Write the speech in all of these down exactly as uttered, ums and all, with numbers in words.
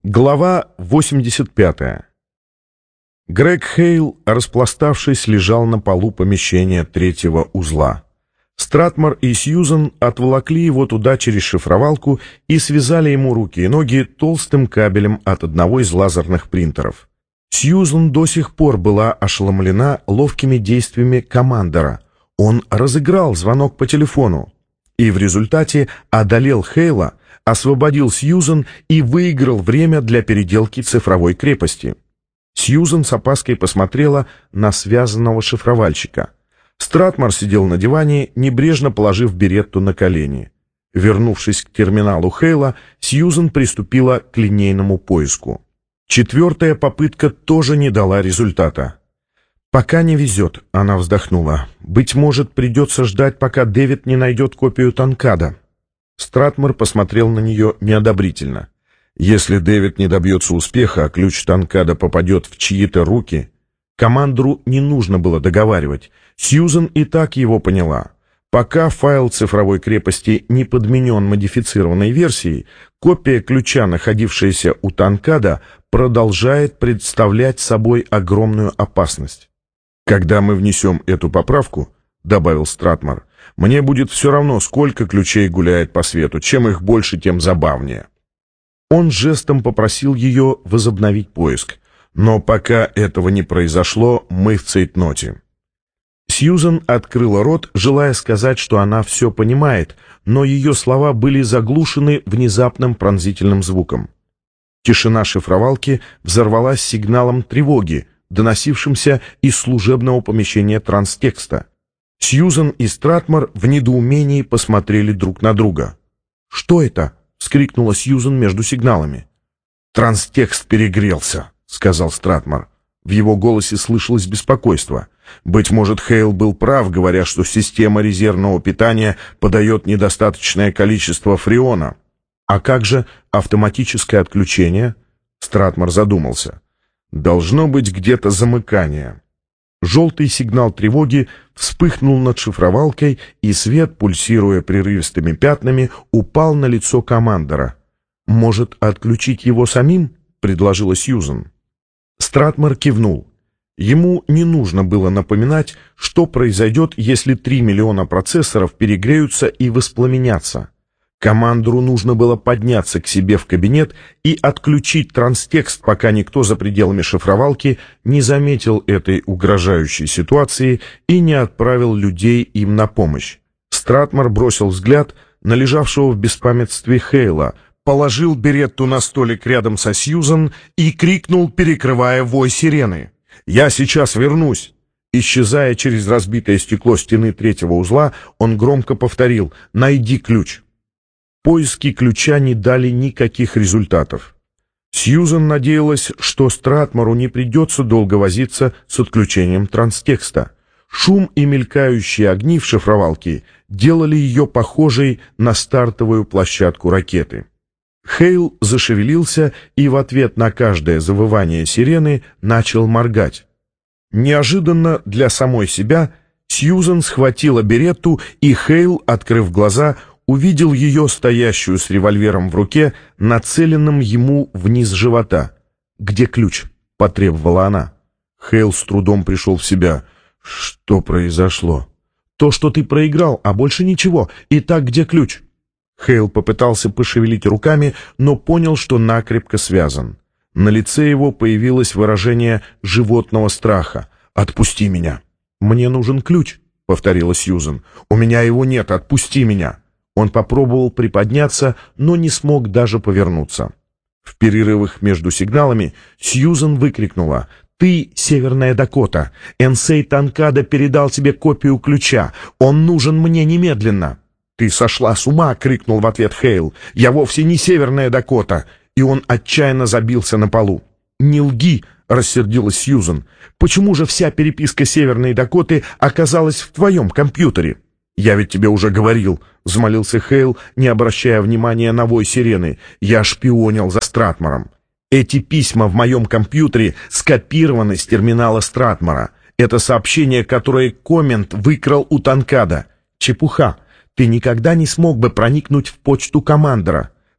Глава восемьдесят пятая. Грег Хейл, распластавшись, лежал на полу помещения третьего узла. Стратмор и Сьюзен отволокли его туда через шифровалку и связали ему руки и ноги толстым кабелем от одного из лазерных принтеров. Сьюзен до сих пор была ошеломлена ловкими действиями командора. Он разыграл звонок по телефону и в результате одолел Хейла, освободил Сьюзен и выиграл время для переделки цифровой крепости. Сьюзен с опаской посмотрела на связанного шифровальщика. Стратмор сидел на диване, небрежно положив беретту на колени. Вернувшись к терминалу Хейла, Сьюзен приступила к линейному поиску. Четвертая попытка тоже не дала результата. «Пока не везет», — она вздохнула. «Быть может, придется ждать, пока Дэвид не найдет копию Танкада». Стратмор посмотрел на нее неодобрительно. «Если Дэвид не добьется успеха, а ключ Танкада попадет в чьи-то руки...» Командору не нужно было договаривать. Сьюзен и так его поняла. Пока файл цифровой крепости не подменен модифицированной версией, копия ключа, находившаяся у Танкада, продолжает представлять собой огромную опасность. «Когда мы внесем эту поправку, — добавил Стратмор, — мне будет все равно, сколько ключей гуляет по свету. Чем их больше, тем забавнее». Он жестом попросил ее возобновить поиск. Но пока этого не произошло, мы в цейтноте. Сьюзен открыла рот, желая сказать, что она все понимает, но ее слова были заглушены внезапным пронзительным звуком. Тишина шифровалки взорвалась сигналом тревоги, доносившимся из служебного помещения транстекста. Сьюзен и Стратмор в недоумении посмотрели друг на друга. «Что это?» — вскрикнула Сьюзен между сигналами. «Транстекст перегрелся», — сказал Стратмор. В его голосе слышалось беспокойство. Быть может, Хейл был прав, говоря, что система резервного питания подает недостаточное количество фреона. «А как же автоматическое отключение?» Стратмор задумался. «Должно быть где-то замыкание». Желтый сигнал тревоги вспыхнул над шифровалкой, и свет, пульсируя прерывистыми пятнами, упал на лицо командора. «Может, отключить его самим?» — предложила Сьюзен. Стратмор кивнул. Ему не нужно было напоминать, что произойдет, если три миллиона процессоров перегреются и воспламенятся. Командору нужно было подняться к себе в кабинет и отключить транстекст, пока никто за пределами шифровалки не заметил этой угрожающей ситуации и не отправил людей им на помощь. Стратмор бросил взгляд на лежавшего в беспамятстве Хейла, положил беретту на столик рядом со Сьюзен и крикнул, перекрывая вой сирены: «Я сейчас вернусь!» Исчезая через разбитое стекло стены третьего узла, он громко повторил: «Найди ключ!» Поиски ключа не дали никаких результатов. Сьюзен надеялась, что Стратмору не придется долго возиться с отключением транстекста. Шум и мелькающие огни в шифровалке делали ее похожей на стартовую площадку ракеты. Хейл зашевелился и в ответ на каждое завывание сирены начал моргать. Неожиданно для самой себя Сьюзен схватила беретту, и Хейл, открыв глаза, увидел ее, стоящую с револьвером в руке, нацеленным ему вниз живота. «Где ключ?» — потребовала она. Хейл с трудом пришел в себя. «Что произошло?» «То, что ты проиграл, а больше ничего. Итак, где ключ?» Хейл попытался пошевелить руками, но понял, что накрепко связан. На лице его появилось выражение животного страха. «Отпусти меня!» «Мне нужен ключ», — повторила Сьюзен. «У меня его нет, отпусти меня!» Он попробовал приподняться, но не смог даже повернуться. В перерывах между сигналами Сьюзен выкрикнула: «Ты, Северная Дакота! Энсей Танкада передал тебе копию ключа! Он нужен мне немедленно!» «Ты сошла с ума!» — крикнул в ответ Хейл. «Я вовсе не Северная Дакота!» И он отчаянно забился на полу. «Не лги!» — рассердилась Сьюзен. «Почему же вся переписка Северной Дакоты оказалась в твоем компьютере?» «Я ведь тебе уже говорил», — взмолился Хейл, не обращая внимания на вой сирены. «Я шпионил за Стратмором. Эти письма в моем компьютере скопированы с терминала Стратмора. Это сообщение, которое Коммент выкрал у Танкада. Чепуха. Ты никогда не смог бы проникнуть в почту командора.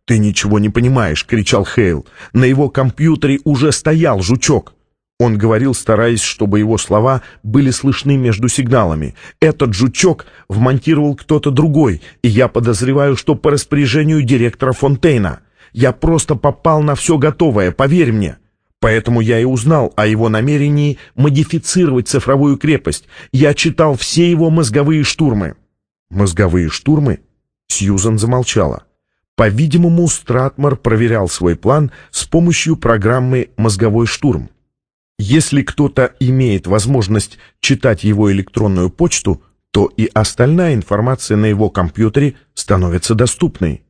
«Ты ничего не понимаешь», — кричал Хейл. «На его компьютере уже стоял жучок». Он говорил, стараясь, чтобы его слова были слышны между сигналами. «Этот жучок вмонтировал кто-то другой, и я подозреваю, что по распоряжению директора Фонтейна. Я просто попал на все готовое, поверь мне. Поэтому я и узнал о его намерении модифицировать цифровую крепость. Я читал все его мозговые штурмы». «Мозговые штурмы?» Сьюзан замолчала. По-видимому, Стратмор проверял свой план с помощью программы «Мозговой штурм». Если кто-то имеет возможность читать его электронную почту, то и остальная информация на его компьютере становится доступной.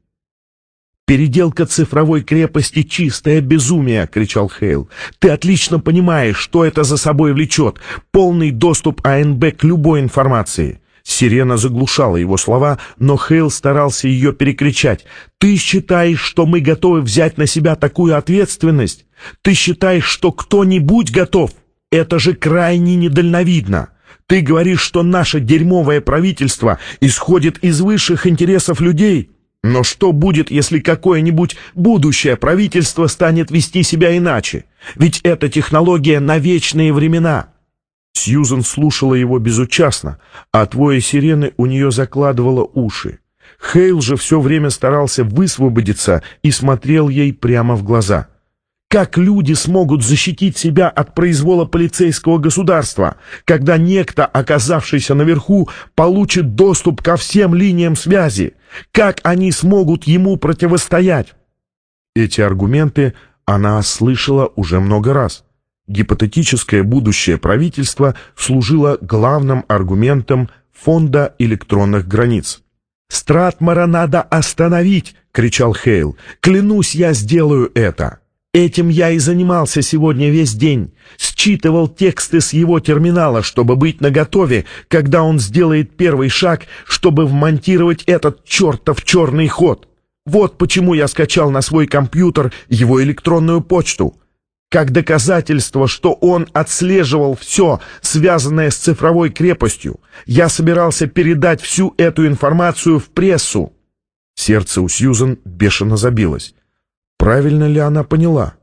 «Переделка цифровой крепости — чистое безумие!» — кричал Хейл. «Ты отлично понимаешь, что это за собой влечет. Полный доступ АНБ к любой информации». Сирена заглушала его слова, но Хейл старался ее перекричать. «Ты считаешь, что мы готовы взять на себя такую ответственность? Ты считаешь, что кто-нибудь готов? Это же крайне недальновидно. Ты говоришь, что наше дерьмовое правительство исходит из высших интересов людей. Но что будет, если какое-нибудь будущее правительство станет вести себя иначе? Ведь эта технология на вечные времена». Сьюзан слушала его безучастно, а от воя сирены у нее закладывало уши. Хейл же все время старался высвободиться и смотрел ей прямо в глаза. Как люди смогут защитить себя от произвола полицейского государства, когда некто, оказавшийся наверху, получит доступ ко всем линиям связи? Как они смогут ему противостоять? Эти аргументы она слышала уже много раз. Гипотетическое будущее правительства служило главным аргументом фонда электронных границ. «Стратмора надо остановить!» — кричал Хейл. «Клянусь, я сделаю это! Этим я и занимался сегодня весь день. Считывал тексты с его терминала, чтобы быть наготове, когда он сделает первый шаг, чтобы вмонтировать этот чертов черный ход. Вот почему я скачал на свой компьютер его электронную почту. Как доказательство, что он отслеживал все, связанное с цифровой крепостью, я собирался передать всю эту информацию в прессу». Сердце у Сьюзан бешено забилось. Правильно ли она поняла?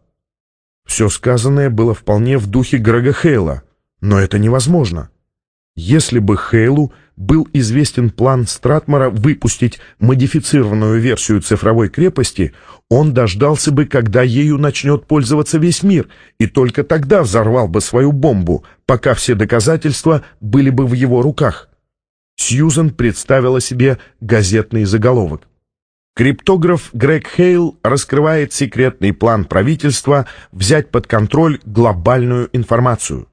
Все сказанное было вполне в духе Грега Хейла, но это невозможно. Если бы Хейлу был известен план Стратмора выпустить модифицированную версию цифровой крепости, он дождался бы, когда ею начнет пользоваться весь мир, и только тогда взорвал бы свою бомбу, пока все доказательства были бы в его руках. Сьюзан представила себе газетный заголовок. Криптограф Грег Хейл раскрывает секретный план правительства взять под контроль глобальную информацию.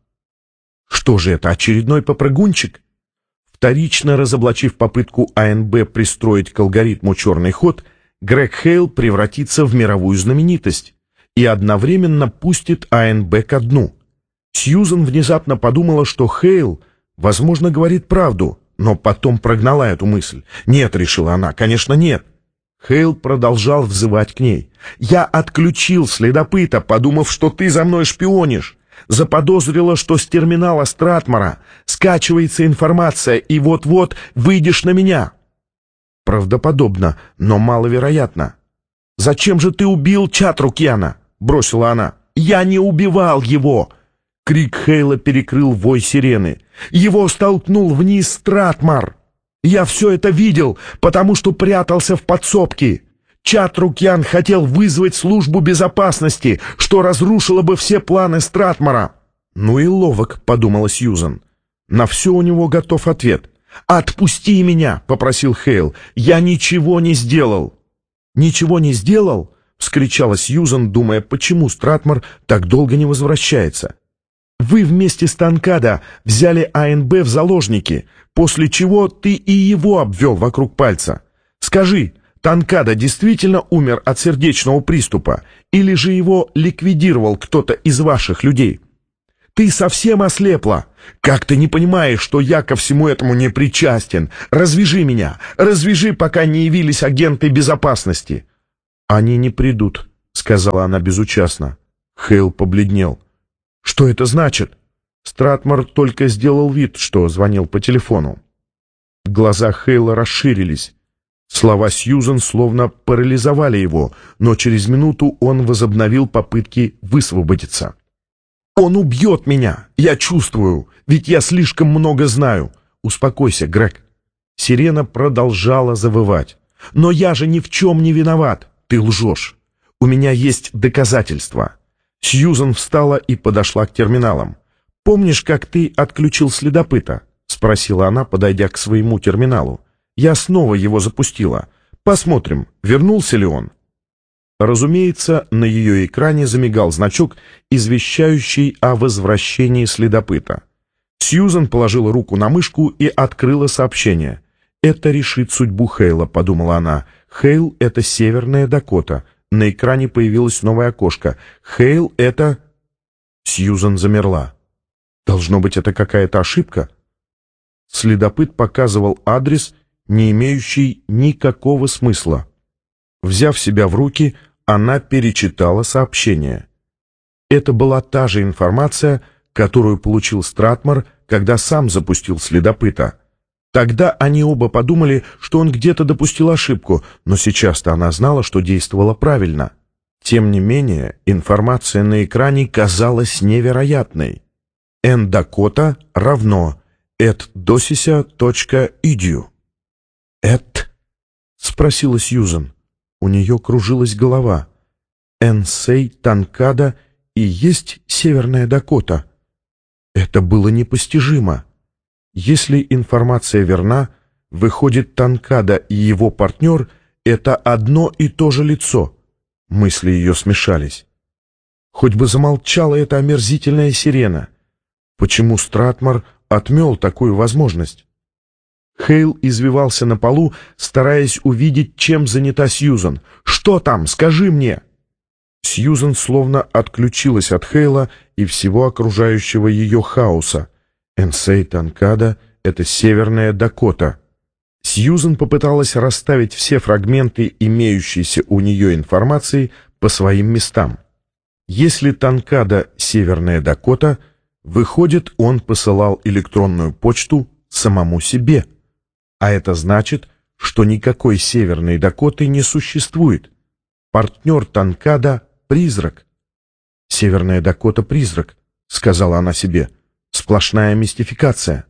Что же это, очередной попрыгунчик? Вторично разоблачив попытку АНБ пристроить к алгоритму черный ход, Грег Хейл превратится в мировую знаменитость и одновременно пустит АНБ ко дну. Сьюзан внезапно подумала, что Хейл, возможно, говорит правду, но потом прогнала эту мысль. «Нет», — решила она, — «конечно, нет». Хейл продолжал взывать к ней. «Я отключил следопыта, подумав, что ты за мной шпионишь. Заподозрила, что с терминала Стратмора скачивается информация, и вот-вот выйдешь на меня». Правдоподобно, но маловероятно. «Зачем же ты убил Чатрукьяна?» — бросила она. «Я не убивал его!» Крик Хейла перекрыл вой сирены. «Его столкнул вниз Стратмор! Я все это видел, потому что прятался в подсобке. Чатрукьян хотел вызвать службу безопасности, что разрушило бы все планы Стратмора». «Ну и ловок», — подумала Сьюзан. На все у него готов ответ. «Отпусти меня», — попросил Хейл. «Я ничего не сделал». «Ничего не сделал?» — вскричала Сьюзан, думая, почему Стратмор так долго не возвращается. «Вы вместе с Танкадо взяли АНБ в заложники, после чего ты и его обвел вокруг пальца. Скажи, Танкадо действительно умер от сердечного приступа, или же его ликвидировал кто-то из ваших людей? Ты совсем ослепла. Как ты не понимаешь, что я ко всему этому не причастен? Развяжи меня, развяжи, пока не явились агенты безопасности». «Они не придут», — сказала она безучастно. Хейл побледнел. «Что это значит?» Стратмор только сделал вид, что звонил по телефону. Глаза Хейла расширились. Слова Сьюзен словно парализовали его, но через минуту он возобновил попытки высвободиться. «Он убьет меня! Я чувствую! Ведь я слишком много знаю! Успокойся, Грег!» Сирена продолжала завывать. «Но я же ни в чем не виноват! Ты лжешь! У меня есть доказательства!» Сьюзен встала и подошла к терминалам. «Помнишь, как ты отключил следопыта?» — спросила она, подойдя к своему терминалу. «Я снова его запустила. Посмотрим, вернулся ли он». Разумеется, на ее экране замигал значок, извещающий о возвращении следопыта. Сьюзен положила руку на мышку и открыла сообщение. «Это решит судьбу Хейла», — подумала она. «Хейл — это Северная Дакота». На экране появилось новое окошко. «Хейл — это...» Сьюзен замерла. «Должно быть, это какая-то ошибка». Следопыт показывал адрес, не имеющий никакого смысла. Взяв себя в руки, она перечитала сообщение. Это была та же информация, которую получил Стратмор, когда сам запустил следопыта. Тогда они оба подумали, что он где-то допустил ошибку, но сейчас-то она знала, что действовала правильно. Тем не менее, информация на экране казалась невероятной. N-Dakota равно et.docisia.edu. «Эт?» — спросила Сьюзен. У нее кружилась голова. «Энсей Танкада и есть Северная Дакота». Это было непостижимо. Если информация верна, выходит, Танкада и его партнер — это одно и то же лицо. Мысли ее смешались. Хоть бы замолчала эта омерзительная сирена. Почему Стратмор отмел такую возможность? Хейл извивался на полу, стараясь увидеть, чем занята Сьюзен. «Что там? Скажи мне!» Сьюзен словно отключилась от Хейла и всего окружающего ее хаоса. Энсей Танкада — это Северная Дакота. Сьюзен попыталась расставить все фрагменты имеющейся у нее информации по своим местам. Если Танкада — Северная Дакота, выходит, он посылал электронную почту самому себе. А это значит, что никакой Северной Дакоты не существует. Партнер Танкада — призрак. «Северная Дакота — призрак», — сказала она себе. «Сплошная мистификация».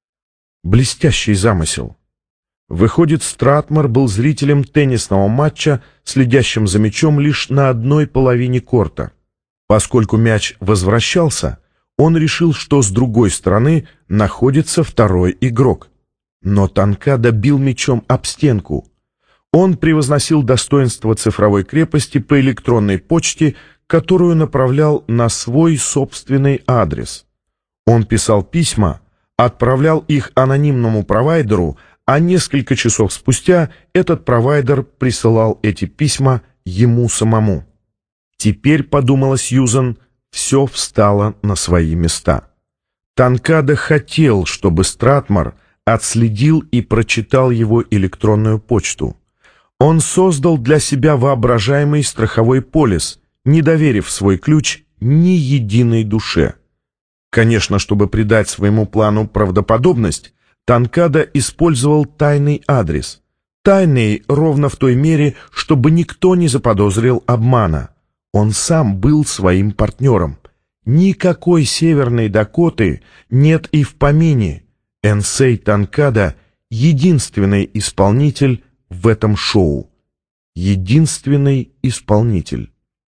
Блестящий замысел. Выходит, Стратмор был зрителем теннисного матча, следящим за мячом лишь на одной половине корта. Поскольку мяч возвращался, он решил, что с другой стороны находится второй игрок. Но Танкада бил мячом об стенку. Он превозносил достоинство цифровой крепости по электронной почте, которую направлял на свой собственный адрес. Он писал письма, отправлял их анонимному провайдеру, а несколько часов спустя этот провайдер присылал эти письма ему самому. Теперь, подумала Сьюзен, все встало на свои места. Танкада хотел, чтобы Стратмор отследил и прочитал его электронную почту. Он создал для себя воображаемый страховой полис, не доверив свой ключ ни единой душе. Конечно, чтобы придать своему плану правдоподобность, Танкада использовал тайный адрес. Тайный ровно в той мере, чтобы никто не заподозрил обмана. Он сам был своим партнером. Никакой Северной Дакоты нет и в помине. Энсей Танкада — единственный исполнитель в этом шоу. Единственный исполнитель.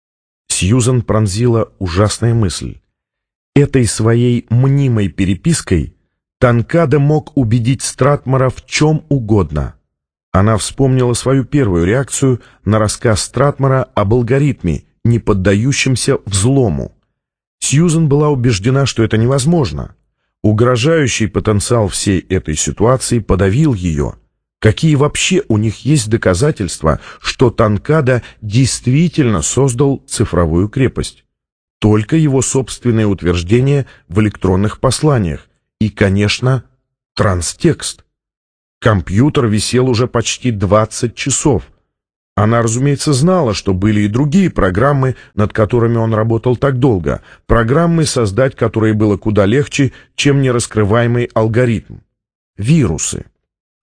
Сьюзен пронзила ужасная мысль. Этой своей мнимой перепиской Танкада мог убедить Стратмора в чем угодно. Она вспомнила свою первую реакцию на рассказ Стратмора об алгоритме, не поддающемся взлому. Сьюзен была убеждена, что это невозможно. Угрожающий потенциал всей этой ситуации подавил ее. Какие вообще у них есть доказательства, что Танкада действительно создал цифровую крепость? Только его собственные утверждения в электронных посланиях и, конечно, транстекст. Компьютер висел уже почти двадцать часов. Она, разумеется, знала, что были и другие программы, над которыми он работал так долго, программы, создать которые было куда легче, чем нераскрываемый алгоритм. Вирусы.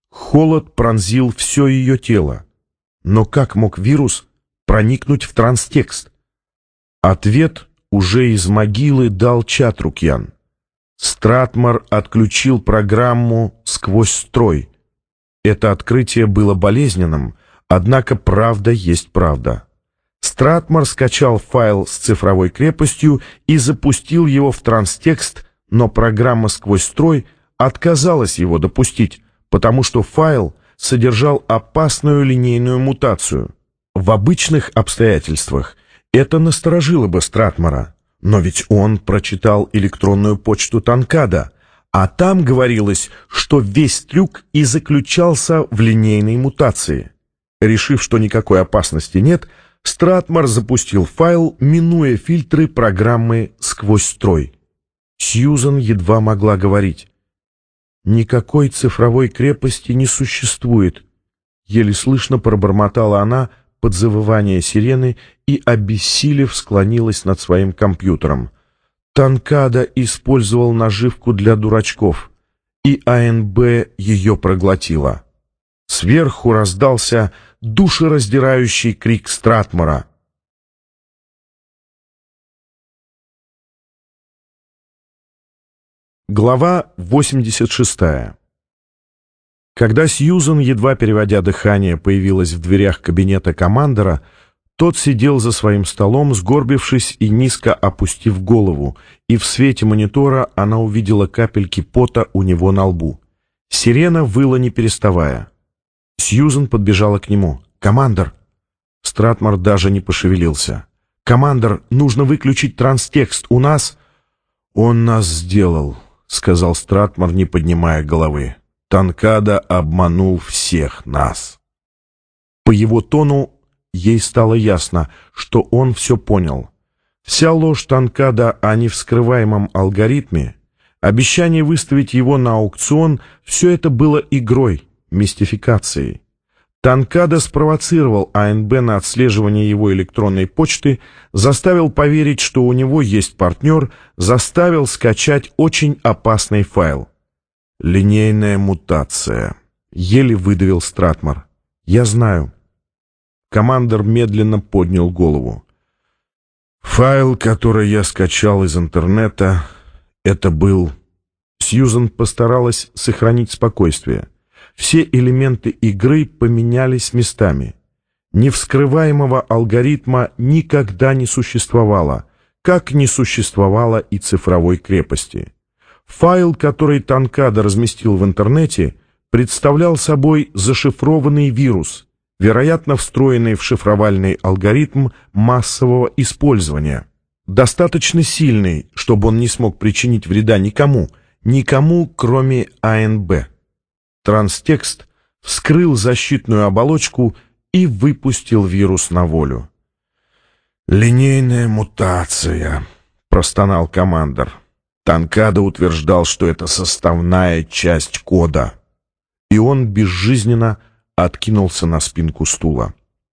Холод пронзил все ее тело. Но как мог вирус проникнуть в транстекст? Ответ уже из могилы дал Чатрукьян. Стратмар отключил программу сквозь строй. Это открытие было болезненным, однако правда есть правда. Стратмар скачал файл с цифровой крепостью и запустил его в транстекст, но программа сквозь строй отказалась его допустить, потому что файл содержал опасную линейную мутацию. В обычных обстоятельствах это насторожило бы Стратмара, но ведь он прочитал электронную почту Танкада, а там говорилось, что весь трюк и заключался в линейной мутации. Решив, что никакой опасности нет, Стратмар запустил файл, минуя фильтры программы сквозь строй. Сьюзан едва могла говорить. «Никакой цифровой крепости не существует», — еле слышно пробормотала она под завывание сирены и, обессилев, склонилась над своим компьютером. Танкада использовал наживку для дурачков, и АНБ ее проглотила. Сверху раздался душераздирающий крик Стратмара. Глава восемьдесят шестая. Когда Сьюзан, едва переводя дыхание, появилась в дверях кабинета командора, тот сидел за своим столом, сгорбившись и низко опустив голову, и в свете монитора она увидела капельки пота у него на лбу. Сирена выла не переставая. Сьюзан подбежала к нему. «Командор!» Стратмар даже не пошевелился. «Командор, нужно выключить транстекст. У нас...» «Он нас сделал», — сказал Стратмар, не поднимая головы. «Танкада обманул всех нас». По его тону ей стало ясно, что он все понял. Вся ложь Танкада о невскрываемом алгоритме, обещание выставить его на аукцион — все это было игрой, мистификацией. Танкада спровоцировал АНБ на отслеживание его электронной почты, заставил поверить, что у него есть партнер, заставил скачать очень опасный файл. «Линейная мутация», — еле выдавил Стратмар. «Я знаю». Командор медленно поднял голову. «Файл, который я скачал из интернета, это был...» Сьюзан постаралась сохранить спокойствие. Все элементы игры поменялись местами. Невскрываемого алгоритма никогда не существовало, как не существовало и цифровой крепости. Файл, который Танкада разместил в интернете, представлял собой зашифрованный вирус, вероятно, встроенный в шифровальный алгоритм массового использования. Достаточно сильный, чтобы он не смог причинить вреда никому, никому, кроме АНБ. Транстекст вскрыл защитную оболочку и выпустил вирус на волю. «Линейная мутация», — простонал командор. Танкада утверждал, что это составная часть кода. И он безжизненно откинулся на спинку стула.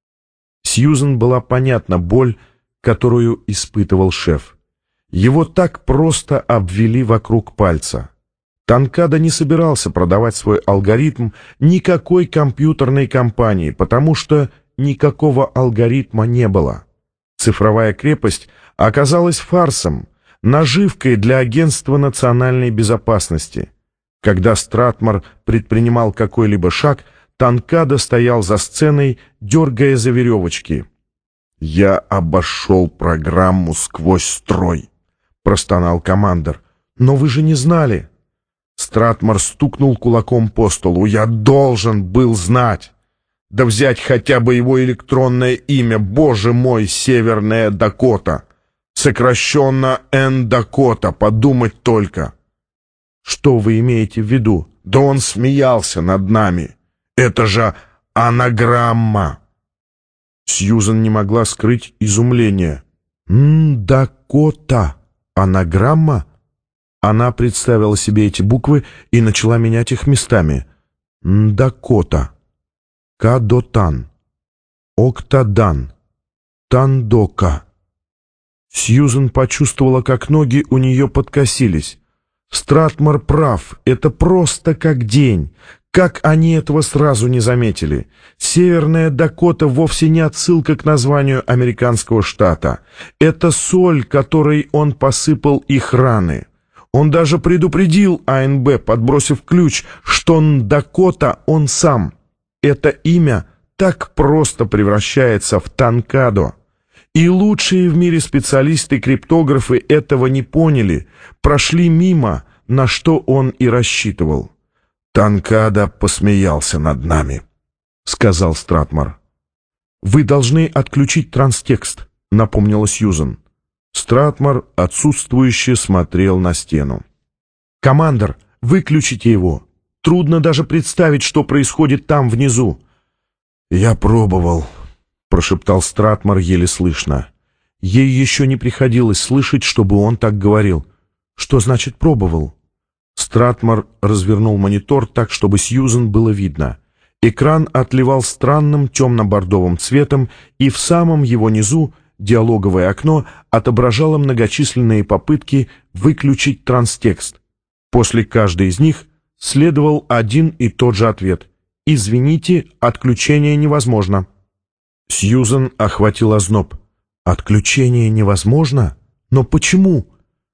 Сьюзан была понятна боль, которую испытывал шеф. Его так просто обвели вокруг пальца. Танкада не собирался продавать свой алгоритм никакой компьютерной компании, потому что никакого алгоритма не было. Цифровая крепость оказалась фарсом, наживкой для Агентства национальной безопасности. Когда Стратмар предпринимал какой-либо шаг, Танкада стоял за сценой, дергая за веревочки. «Я обошел программу сквозь строй», — простонал командор. «Но вы же не знали». Стратмар стукнул кулаком по столу. «Я должен был знать! Да взять хотя бы его электронное имя, боже мой, Северная Дакота! Сокращенно Н-Дакота, подумать только!» «Что вы имеете в виду?» «Да он смеялся над нами! Это же анаграмма!» Сьюзан не могла скрыть изумление. «Н-Дакота! Анаграмма?» Она представила себе эти буквы и начала менять их местами. Ндакота, Кадотан, Октадан, Тандока. Сьюзан почувствовала, как ноги у нее подкосились. Стратмар прав, это просто как день, Как они этого сразу не заметили? Северная Дакота вовсе не отсылка к названию американского штата. Это соль, которой он посыпал их раны. Он даже предупредил А Н Б, подбросив ключ, что Дакота он сам. Это имя так просто превращается в Танкадо. И лучшие в мире специалисты-криптографы этого не поняли, прошли мимо, на что он и рассчитывал. «Танкадо посмеялся над нами», — сказал Стратмар. «Вы должны отключить транстекст», — напомнила Сьюзен. Стратмар отсутствующе смотрел на стену. «Командор, выключите его. Трудно даже представить, что происходит там внизу». «Я пробовал», — прошептал Стратмар еле слышно. Ей еще не приходилось слышать, чтобы он так говорил. «Что значит пробовал?» Стратмар развернул монитор так, чтобы Сьюзен было видно. Экран отливал странным темно-бордовым цветом, и в самом его низу диалоговое окно отображало многочисленные попытки выключить транстекст. После каждой из них следовал один и тот же ответ. «Извините, отключение невозможно». Сьюзен охватил озноб. «Отключение невозможно? Но почему?»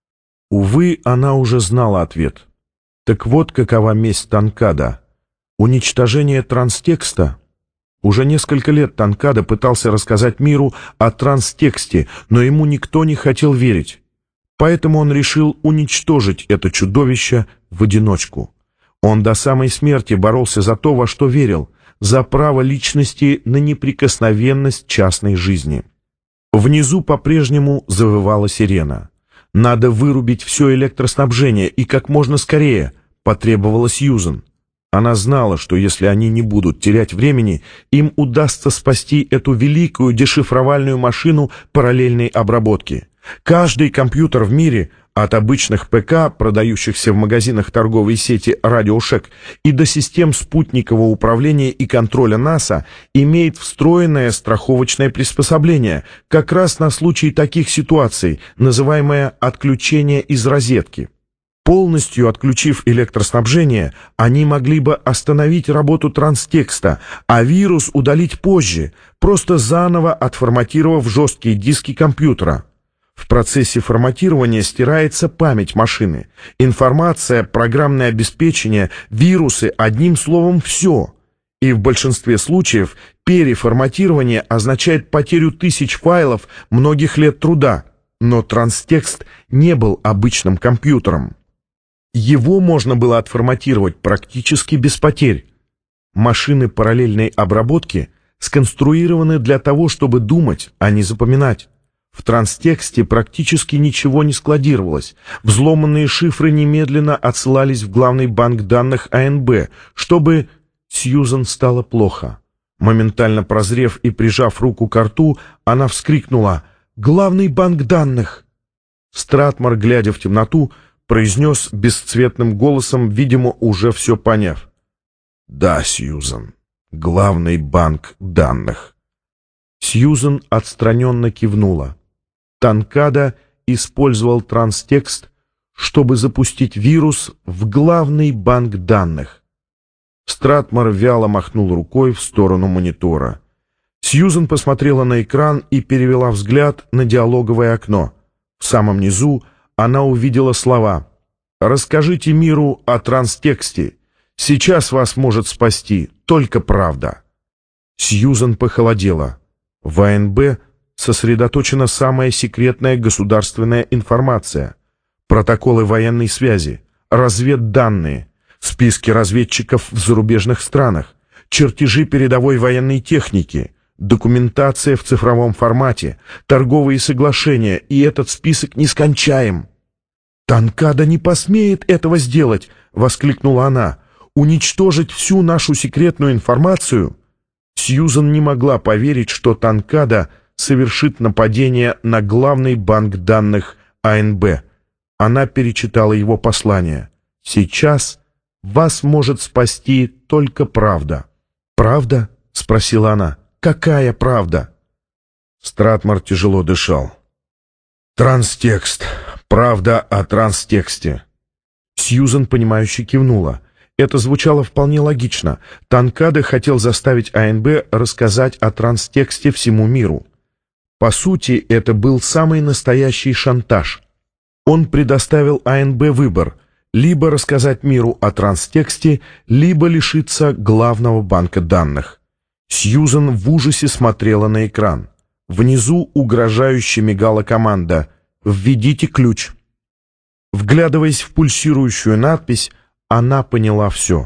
Увы, она уже знала ответ. Так вот какова месть Танкадо. Уничтожение транстекста. Уже несколько лет Танкадо пытался рассказать миру о транстексте, но ему никто не хотел верить. Поэтому он решил уничтожить это чудовище в одиночку. Он до самой смерти боролся за то, во что верил, за право личности на неприкосновенность частной жизни. Внизу по-прежнему завывала сирена. «Надо вырубить все электроснабжение, и как можно скорее», — потребовала Сьюзен. Она знала, что если они не будут терять времени, им удастся спасти эту великую дешифровальную машину параллельной обработки. Каждый компьютер в мире, от обычных П К, продающихся в магазинах торговой сети RadioShack, и до систем спутникового управления и контроля НАСА, имеет встроенное страховочное приспособление, как раз на случай таких ситуаций, называемое «отключение из розетки». Полностью отключив электроснабжение, они могли бы остановить работу транстекста, а вирус удалить позже, просто заново отформатировав жесткие диски компьютера. В процессе форматирования стирается память машины. Информация, программное обеспечение, вирусы, одним словом, все. И в большинстве случаев переформатирование означает потерю тысяч файлов, многих лет труда. Но транстекст не был обычным компьютером. Его можно было отформатировать практически без потерь. Машины параллельной обработки сконструированы для того, чтобы думать, а не запоминать. В транстексте практически ничего не складировалось. Взломанные шифры немедленно отсылались в главный банк данных А Н Б, чтобы... Сьюзен стало плохо. Моментально прозрев и прижав руку к рту, она вскрикнула: «Главный банк данных!» Стратмар, глядя в темноту, произнес бесцветным голосом, видимо, уже все поняв: «Да, Сьюзен, главный банк данных». Сьюзен отстраненно кивнула. Танкадо использовал транстекст, чтобы запустить вирус в главный банк данных. Стратмар вяло махнул рукой в сторону монитора. Сьюзен посмотрела на экран и перевела взгляд на диалоговое окно. В самом низу она увидела слова: «Расскажите миру о транстексте. Сейчас вас может спасти только правда». Сьюзен похолодела. В А Н Б сосредоточена самая секретная государственная информация, протоколы военной связи, разведданные, списки разведчиков в зарубежных странах, чертежи передовой военной техники, документация в цифровом формате, торговые соглашения, и этот список нескончаем. «Танкадо не посмеет этого сделать!» — воскликнула она. «Уничтожить всю нашу секретную информацию?» Сьюзен не могла поверить, что Танкадо совершит нападение на главный банк данных А Н Б. Она перечитала его послание. «Сейчас вас может спасти только правда». «Правда?» — спросила она. «Какая правда?» Стратмар тяжело дышал. «Транстекст. Правда о транстексте». Сьюзен, понимающе кивнула. Это звучало вполне логично. Танкада хотел заставить АНБ рассказать о транстексте всему миру. По сути, это был самый настоящий шантаж. Он предоставил АНБ выбор – либо рассказать миру о транстексте, либо лишиться главного банка данных. Сьюзан в ужасе смотрела на экран. Внизу угрожающе мигала команда «Введите ключ». Вглядываясь в пульсирующую надпись, она поняла все.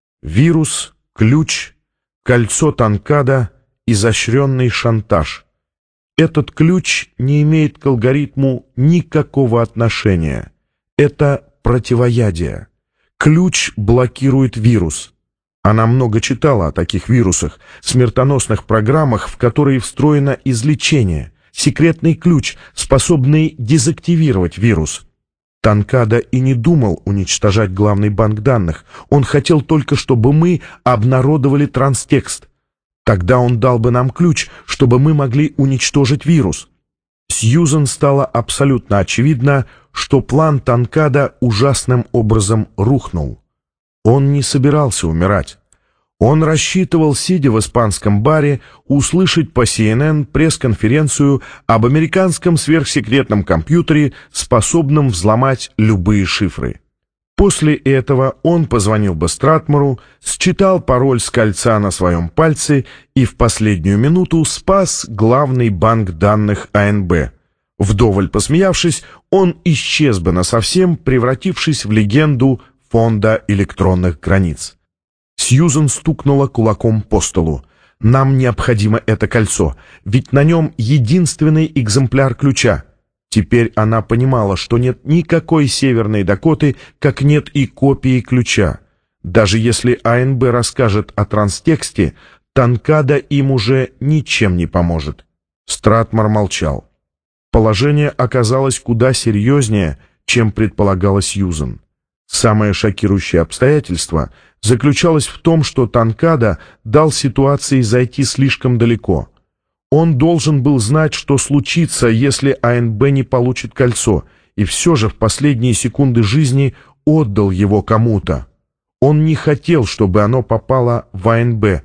Вирус, ключ, кольцо Танкада, изощренный шантаж. Этот ключ не имеет к алгоритму никакого отношения. Это противоядие. Ключ блокирует вирус. Она много читала о таких вирусах, смертоносных программах, в которые встроено излечение, секретный ключ, способный дезактивировать вирус. Танкада и не думал уничтожать главный банк данных. Он хотел только, чтобы мы обнародовали транстекст. Тогда он дал бы нам ключ, чтобы мы могли уничтожить вирус. Сьюзан стало абсолютно очевидно, что план Танкада ужасным образом рухнул. Он не собирался умирать. Он рассчитывал, сидя в испанском баре, услышать по си эн эн пресс-конференцию об американском сверхсекретном компьютере, способном взломать любые шифры. После этого он позвонил бы Стратмору, считал пароль с кольца на своем пальце и в последнюю минуту спас главный банк данных АНБ. Вдоволь посмеявшись, он исчез бы насовсем, превратившись в легенду фонда электронных границ. Сьюзан стукнула кулаком по столу. «Нам необходимо это кольцо, ведь на нем единственный экземпляр ключа». Теперь она понимала, что нет никакой Северной Дакоты, как нет и копии ключа. Даже если АНБ расскажет о транстексте, Танкада им уже ничем не поможет. Стратмор молчал. Положение оказалось куда серьезнее, чем предполагала Сьюзан. Самое шокирующее обстоятельство заключалось в том, что Танкада дал ситуации зайти слишком далеко. Он должен был знать, что случится, если АНБ не получит кольцо, и все же в последние секунды жизни отдал его кому-то. Он не хотел, чтобы оно попало в АНБ.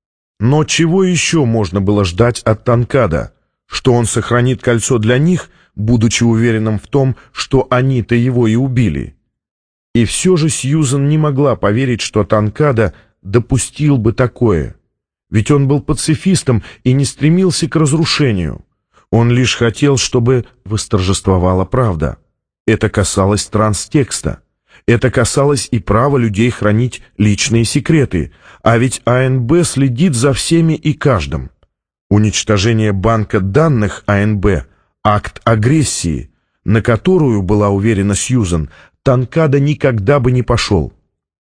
Но чего еще можно было ждать от Танкада? Что он сохранит кольцо для них, будучи уверенным в том, что они-то его и убили? И все же Сьюзан не могла поверить, что Танкада допустил бы такое. Ведь он был пацифистом и не стремился к разрушению. Он лишь хотел, чтобы восторжествовала правда. Это касалось транстекста. Это касалось и права людей хранить личные секреты. А ведь АНБ следит за всеми и каждым. Уничтожение банка данных АНБ – акт агрессии, на которую, была уверена Сьюзан, Танкада никогда бы не пошел.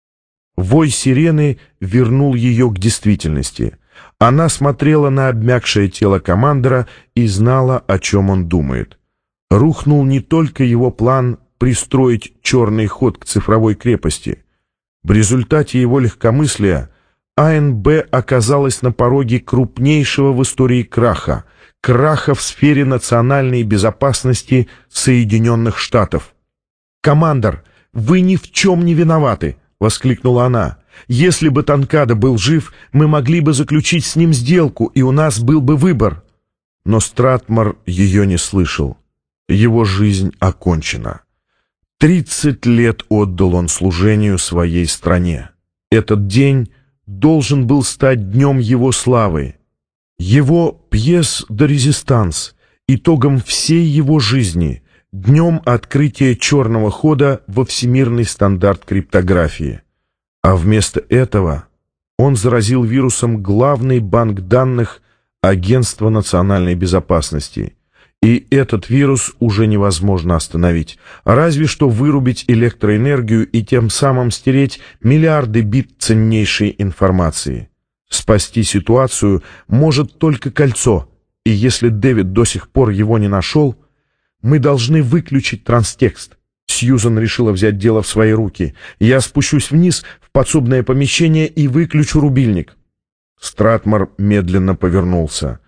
Вой сирены вернул ее к действительности. Она смотрела на обмякшее тело командора и знала, о чем он думает. Рухнул не только его план пристроить черный ход к цифровой крепости. В результате его легкомыслия АНБ оказалась на пороге крупнейшего в истории краха, краха в сфере национальной безопасности Соединенных Штатов. «Командор, вы ни в чем не виноваты!» — воскликнула она. «Если бы Танкада был жив, мы могли бы заключить с ним сделку, и у нас был бы выбор». Но Стратмор ее не слышал. Его жизнь окончена. Тридцать лет отдал он служению своей стране. Этот день должен был стать днем его славы. Его пьес «De Resistance» итогом всей его жизни, днем открытия черного хода во всемирный стандарт криптографии. А вместо этого он заразил вирусом главный банк данных Агентства национальной безопасности. И этот вирус уже невозможно остановить, разве что вырубить электроэнергию и тем самым стереть миллиарды бит ценнейшей информации. Спасти ситуацию может только кольцо, и если Дэвид до сих пор его не нашел, мы должны выключить транстекст. Сьюзан решила взять дело в свои руки. Я спущусь вниз в подсобное помещение и выключу рубильник. Стратмор медленно повернулся.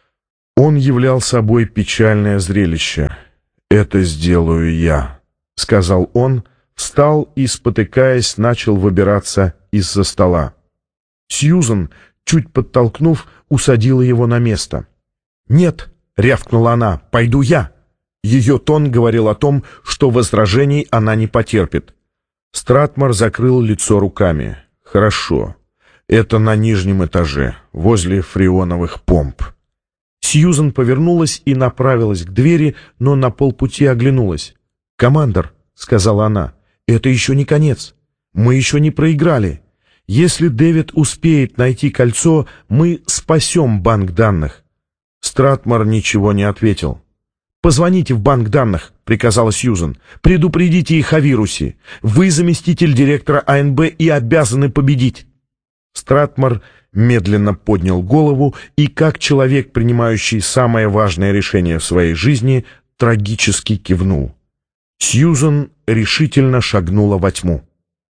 Он являл собой печальное зрелище. «Это сделаю я», — сказал он, встал и, спотыкаясь, начал выбираться из-за стола. Сьюзан, чуть подтолкнув, усадила его на место. «Нет!» — рявкнула она. «Пойду я!» Ее тон говорил о том, что возражений она не потерпит. Стратмор закрыл лицо руками. «Хорошо. Это на нижнем этаже, возле фреоновых помп». Сьюзан повернулась и направилась к двери, но на полпути оглянулась. «Командор», — сказала она, — «это еще не конец. Мы еще не проиграли. Если Дэвид успеет найти кольцо, мы спасем банк данных». Стратмор ничего не ответил. «Позвоните в банк данных», — приказала Сьюзан. «Предупредите их о вирусе. Вы заместитель директора А Н Б и обязаны победить». Стратмор медленно поднял голову и, как человек, принимающий самое важное решение в своей жизни, трагически кивнул. Сьюзан решительно шагнула во тьму.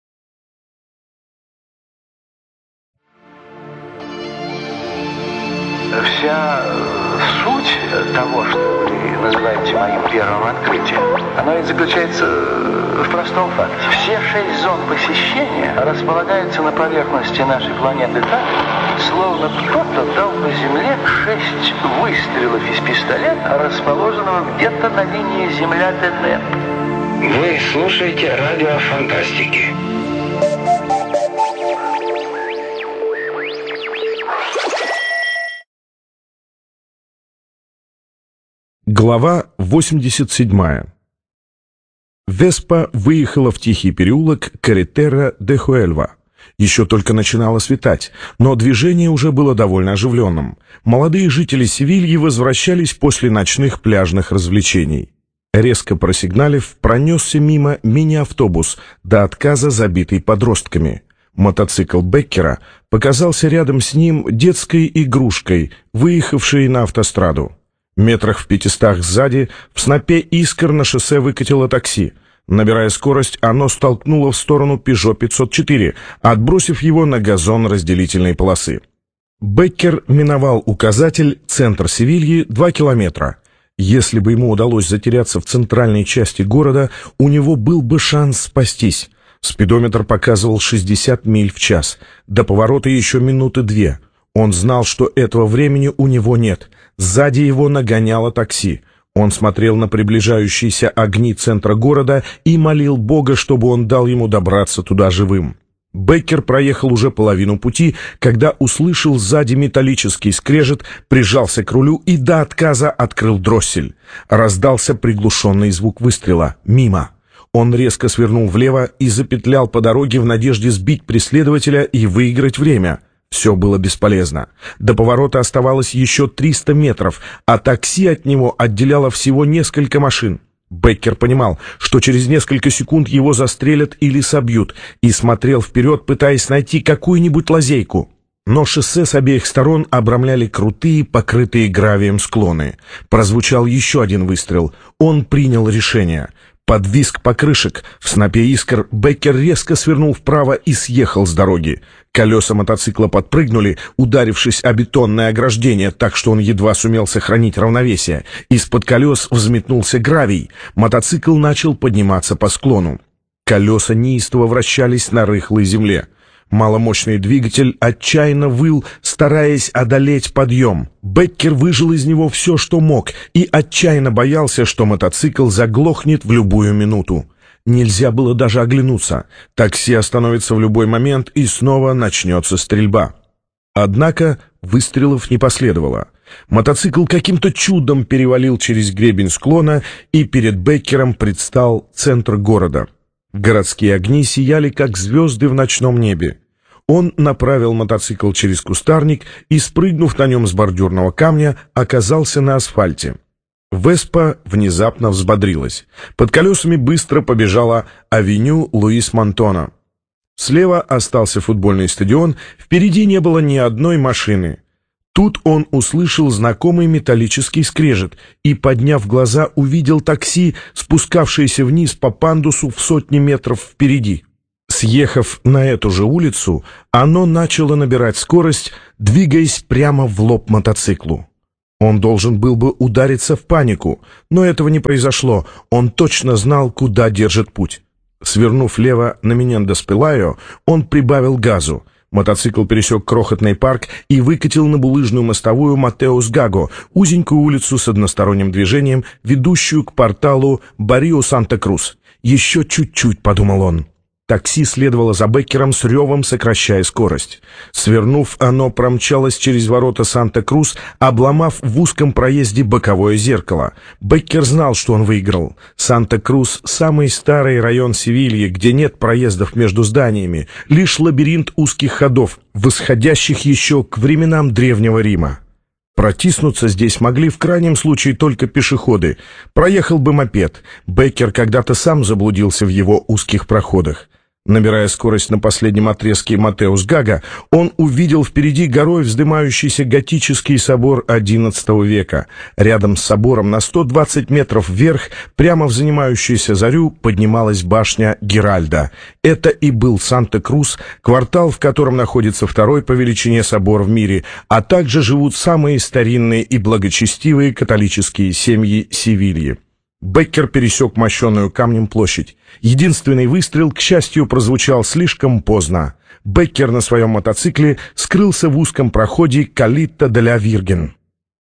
Вся суть того, что вы называете моим первым открытием, оно и заключается в простом факте. Все шесть зон посещения располагаются на поверхности нашей планеты так, словно кто-то дал по Земле шесть выстрелов из пистолета, расположенного где-то на линии Земля-ДНЭП. Вы слушаете радио фантастики. Глава восемьдесят седьмая. Веспа выехала в тихий переулок Карретера де Хуэльва. Еще только начинало светать, но движение уже было довольно оживленным. Молодые жители Севильи возвращались после ночных пляжных развлечений. Резко просигналив, пронесся мимо мини-автобус, до отказа забитый подростками. Мотоцикл Беккера показался рядом с ним детской игрушкой, выехавшей на автостраду. Метрах в пятистах сзади в снопе искр на шоссе выкатило такси. Набирая скорость, оно столкнуло в сторону Пежо пятьсот четыре, отбросив его на газон разделительной полосы. Беккер миновал указатель «Центр Севильи» два километра. Если бы ему удалось затеряться в центральной части города, у него был бы шанс спастись. Спидометр показывал шестьдесят миль в час. До поворота еще минуты две. Он знал, что этого времени у него нет. Сзади его нагоняло такси. Он смотрел на приближающиеся огни центра города и молил Бога, чтобы он дал ему добраться туда живым. Беккер проехал уже половину пути, когда услышал сзади металлический скрежет, прижался к рулю и до отказа открыл дроссель. Раздался приглушенный звук выстрела. Мимо. Он резко свернул влево и запетлял по дороге в надежде сбить преследователя и выиграть время. Все было бесполезно. До поворота оставалось еще триста метров, а такси от него отделяло всего несколько машин. Беккер понимал, что через несколько секунд его застрелят или собьют, и смотрел вперед, пытаясь найти какую-нибудь лазейку. Но шоссе с обеих сторон обрамляли крутые, покрытые гравием склоны. Прозвучал еще один выстрел. Он принял решение. Под визг покрышек в снопе искр Беккер резко свернул вправо и съехал с дороги. Колеса мотоцикла подпрыгнули, ударившись о бетонное ограждение, так что он едва сумел сохранить равновесие. Из-под колес взметнулся гравий. Мотоцикл начал подниматься по склону. Колеса неистово вращались на рыхлой земле. Маломощный двигатель отчаянно выл, стараясь одолеть подъем. Беккер выжил из него все, что мог, и отчаянно боялся, что мотоцикл заглохнет в любую минуту. Нельзя было даже оглянуться. Такси остановится в любой момент, и снова начнется стрельба. Однако выстрелов не последовало. Мотоцикл каким-то чудом перевалил через гребень склона, и перед Беккером предстал центр города. Городские огни сияли, как звезды в ночном небе. Он направил мотоцикл через кустарник и, спрыгнув на нем с бордюрного камня, оказался на асфальте. Веспа внезапно взбодрилась. Под колесами быстро побежала авеню Луис Монтона. Слева остался футбольный стадион, впереди не было ни одной машины. Тут он услышал знакомый металлический скрежет и, подняв глаза, увидел такси, спускавшееся вниз по пандусу в сотни метров впереди. Съехав на эту же улицу, оно начало набирать скорость, двигаясь прямо в лоб мотоциклу. Он должен был бы удариться в панику, но этого не произошло, он точно знал, куда держит путь. Свернув лево на Менендес-Пелайо, он прибавил газу. Мотоцикл пересек крохотный парк и выкатил на булыжную мостовую Матеус-Гаго, узенькую улицу с односторонним движением, ведущую к порталу Баррио-Санта-Крус. «Еще чуть-чуть», — подумал он. Такси следовало за Беккером с ревом, сокращая скорость. Свернув, оно промчалось через ворота Санта-Крус, обломав в узком проезде боковое зеркало. Беккер знал, что он выиграл. Санта-Крус — самый старый район Севильи, где нет проездов между зданиями, лишь лабиринт узких ходов, восходящих еще к временам Древнего Рима. Протиснуться здесь могли в крайнем случае только пешеходы. Проехал бы мопед. Беккер когда-то сам заблудился в его узких проходах. Набирая скорость на последнем отрезке Матеус-Гаго, он увидел впереди горой вздымающийся готический собор одиннадцатого века. Рядом с собором на сто двадцать метров вверх, прямо в занимающуюся зарю, поднималась башня Геральда. Это и был Санта-Крус, квартал, в котором находится второй по величине собор в мире, а также живут самые старинные и благочестивые католические семьи Севильи. Беккер пересек мощенную камнем площадь. Единственный выстрел, к счастью, прозвучал слишком поздно. Беккер на своем мотоцикле скрылся в узком проходе Калитта де ла Вирген.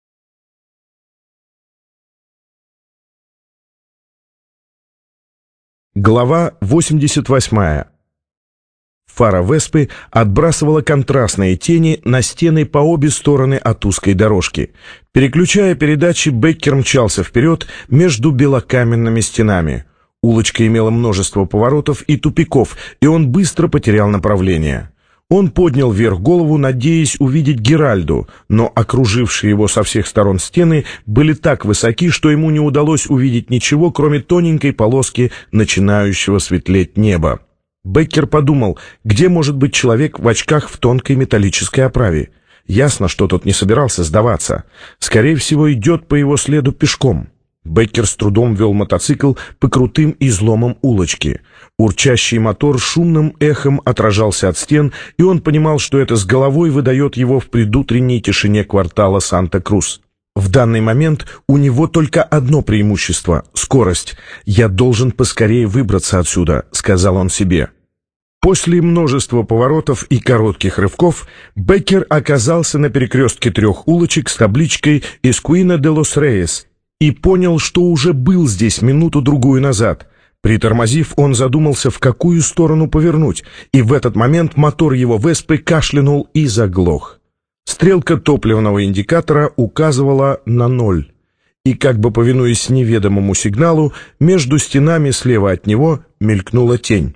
Глава восемьдесят восьмая. Фара Веспы отбрасывала контрастные тени на стены по обе стороны от узкой дорожки. Переключая передачи, Беккер мчался вперед между белокаменными стенами. Улочка имела множество поворотов и тупиков, и он быстро потерял направление. Он поднял вверх голову, надеясь увидеть Геральду, но окружившие его со всех сторон стены были так высоки, что ему не удалось увидеть ничего, кроме тоненькой полоски начинающего светлеть неба. Беккер подумал, где может быть человек в очках в тонкой металлической оправе. Ясно, что тот не собирался сдаваться. Скорее всего, идет по его следу пешком. Беккер с трудом вел мотоцикл по крутым изломам улочки. Урчащий мотор шумным эхом отражался от стен, и он понимал, что это с головой выдает его в предутренней тишине квартала Санта-Крус. В данный момент у него только одно преимущество — скорость. «Я должен поскорее выбраться отсюда», — сказал он себе. После множества поворотов и коротких рывков Беккер оказался на перекрестке трех улочек с табличкой «Эскуина де лос Рейес» и понял, что уже был здесь минуту-другую назад. Притормозив, он задумался, в какую сторону повернуть, и в этот момент мотор его Веспы кашлянул и заглох. Стрелка топливного индикатора указывала на ноль, и, как бы повинуясь неведомому сигналу, между стенами слева от него мелькнула тень.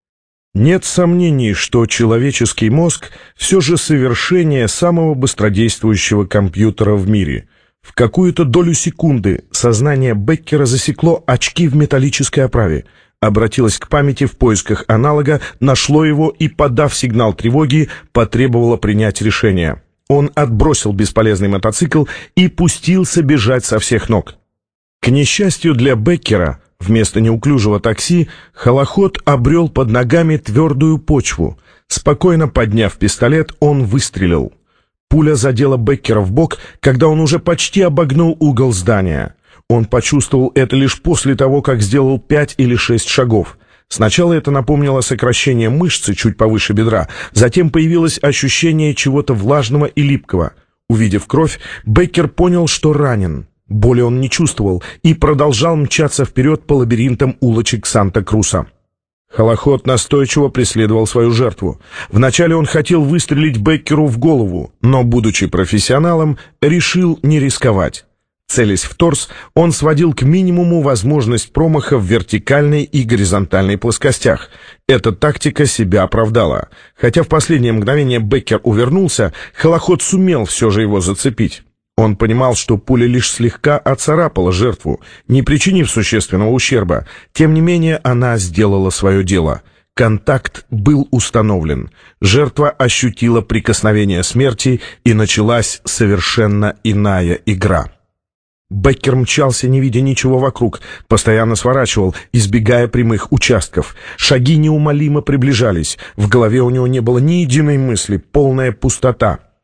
Нет сомнений, что человеческий мозг все же совершение самого быстродействующего компьютера в мире. В какую-то долю секунды сознание Беккера засекло очки в металлической оправе, обратилось к памяти в поисках аналога, нашло его и, подав сигнал тревоги, потребовало принять решение. Он отбросил бесполезный мотоцикл и пустился бежать со всех ног. К несчастью для Беккера, вместо неуклюжего такси, холоход обрел под ногами твердую почву. Спокойно подняв пистолет, он выстрелил. Пуля задела Беккера в бок, когда он уже почти обогнул угол здания. Он почувствовал это лишь после того, как сделал пять или шесть шагов. Сначала это напомнило сокращение мышцы чуть повыше бедра, затем появилось ощущение чего-то влажного и липкого. Увидев кровь, Беккер понял, что ранен. Боли он не чувствовал и продолжал мчаться вперед по лабиринтам улочек Санта-Круса. Холоход настойчиво преследовал свою жертву. Вначале он хотел выстрелить Беккеру в голову, но, будучи профессионалом, решил не рисковать. Целясь в торс, он сводил к минимуму возможность промаха в вертикальной и горизонтальной плоскостях. Эта тактика себя оправдала. Хотя в последнее мгновение Беккер увернулся, холоход сумел все же его зацепить. Он понимал, что пуля лишь слегка оцарапала жертву, не причинив существенного ущерба. Тем не менее, она сделала свое дело. Контакт был установлен. Жертва ощутила прикосновение смерти, и началась совершенно иная игра. Беккер мчался, не видя ничего вокруг, постоянно сворачивал, избегая прямых участков. Шаги неумолимо приближались. В голове у него не было ни единой мысли, полная пустота.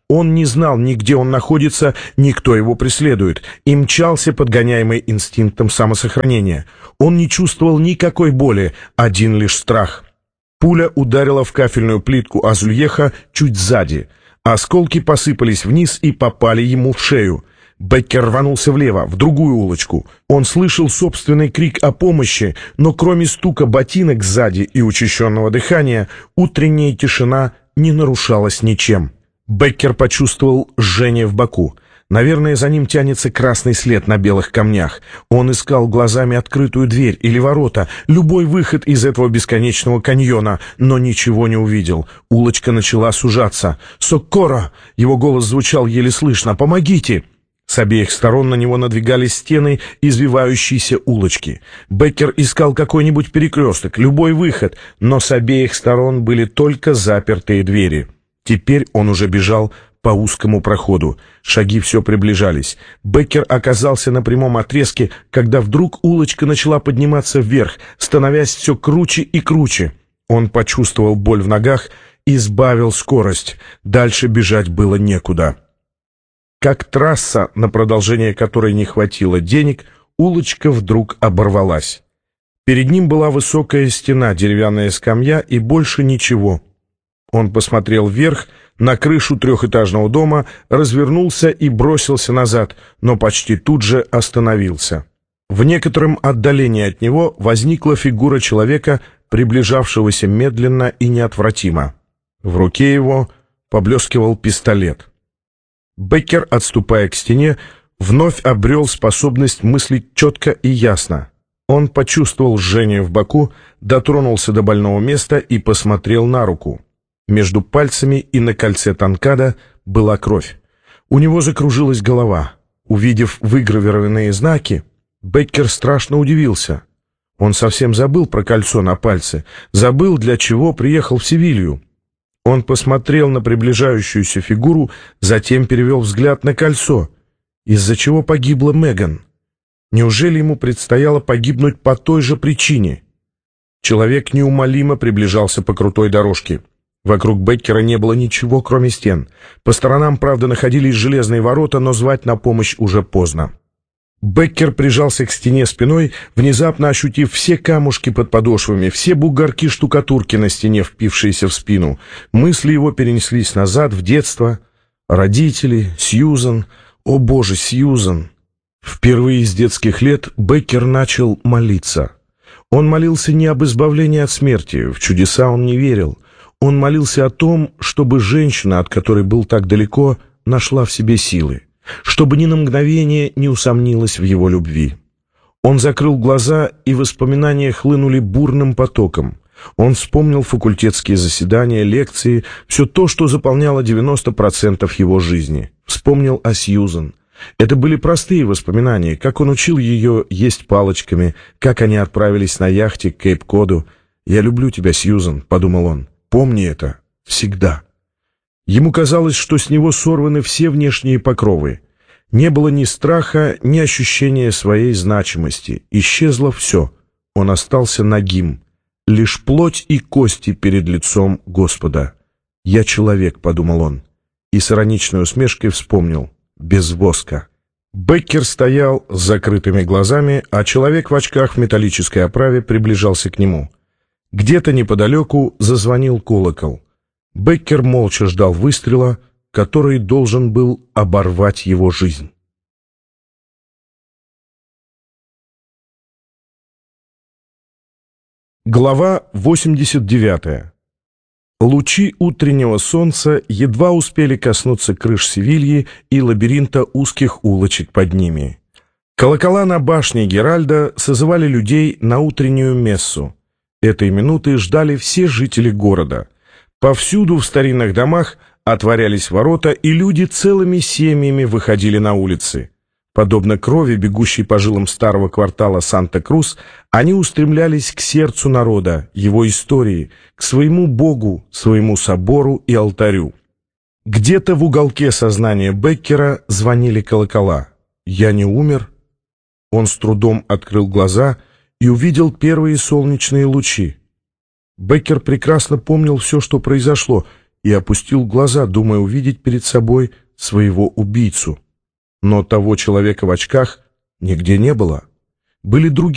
Он не знал ни где он находится, ни кто его преследует, и мчался, подгоняемый инстинктом самосохранения. Он не чувствовал никакой боли, один лишь страх. Пуля ударила в кафельную плитку Азульеха чуть сзади. Осколки посыпались вниз и попали ему в шею. Беккер рванулся влево, в другую улочку. Он слышал собственный крик о помощи, но кроме стука ботинок сзади и учащенного дыхания, утренняя тишина не нарушалась ничем. Беккер почувствовал жжение в боку. Наверное, за ним тянется красный след на белых камнях. Он искал глазами открытую дверь или ворота, любой выход из этого бесконечного каньона, но ничего не увидел. Улочка начала сужаться. «Соккоро!» — его голос звучал еле слышно. «Помогите!» С обеих сторон на него надвигались стены извивающейся улочки. Беккер искал какой-нибудь перекресток, любой выход, но с обеих сторон были только запертые двери. Теперь он уже бежал по узкому проходу. Шаги все приближались. Беккер оказался на прямом отрезке, когда вдруг улочка начала подниматься вверх, становясь все круче и круче. Он почувствовал боль в ногах и сбавил скорость. Дальше бежать было некуда. Как трасса, на продолжение которой не хватило денег, улочка вдруг оборвалась. Перед ним была высокая стена, деревянная скамья и больше ничего. Он посмотрел вверх, на крышу трехэтажного дома, развернулся и бросился назад, но почти тут же остановился. В некотором отдалении от него возникла фигура человека, приближавшегося медленно и неотвратимо. В руке его поблескивал пистолет. Беккер, отступая к стене, вновь обрел способность мыслить четко и ясно. Он почувствовал жжение в боку, дотронулся до больного места и посмотрел на руку. Между пальцами и на кольце танкада была кровь. У него закружилась голова. Увидев выгравированные знаки, Беккер страшно удивился. Он совсем забыл про кольцо на пальце, забыл, для чего приехал в Севилью. Он посмотрел на приближающуюся фигуру, затем перевел взгляд на кольцо. Из-за чего погибла Меган? Неужели ему предстояло погибнуть по той же причине? Человек неумолимо приближался по крутой дорожке. Вокруг Беккера не было ничего, кроме стен. По сторонам, правда, находились железные ворота, но звать на помощь уже поздно. Беккер прижался к стене спиной, внезапно ощутив все камушки под подошвами, все бугорки штукатурки на стене, впившиеся в спину. Мысли его перенеслись назад, в детство. Родители, Сьюзан. О, Боже, Сьюзан! Впервые с детских лет Беккер начал молиться. Он молился не об избавлении от смерти, в чудеса он не верил. Он молился о том, чтобы женщина, от которой был так далеко, нашла в себе силы, чтобы ни на мгновение не усомнилась в его любви. Он закрыл глаза, и воспоминания хлынули бурным потоком. Он вспомнил факультетские заседания, лекции, все то, что заполняло девяносто процентов его жизни. Вспомнил о Сьюзан. Это были простые воспоминания, как он учил ее есть палочками, как они отправились на яхте к Кейп-Коду. «Я люблю тебя, Сьюзан», — подумал он. «Помни это. Всегда». Ему казалось, что с него сорваны все внешние покровы. Не было ни страха, ни ощущения своей значимости. Исчезло все. Он остался нагим. Лишь плоть и кости перед лицом Господа. «Я человек», — подумал он. И с ироничной усмешкой вспомнил. Без воска. Беккер стоял с закрытыми глазами, а человек в очках в металлической оправе приближался к нему. Где-то неподалеку зазвонил колокол. Беккер молча ждал выстрела, который должен был оборвать его жизнь. Глава восемьдесят девятая. Лучи утреннего солнца едва успели коснуться крыш Севильи и лабиринта узких улочек под ними. Колокола на башне Геральда созывали людей на утреннюю мессу. Этой минуты ждали все жители города. Повсюду в старинных домах отворялись ворота, и люди целыми семьями выходили на улицы. Подобно крови, бегущей по жилам старого квартала Санта-Крус, они устремлялись к сердцу народа, его истории, к своему Богу, своему собору и алтарю. Где-то в уголке сознания Беккера звонили колокола. «Я не умер?» Он с трудом открыл глаза и увидел первые солнечные лучи. Беккер прекрасно помнил все, что произошло, и опустил глаза, думая увидеть перед собой своего убийцу. Но того человека в очках нигде не было. Были другие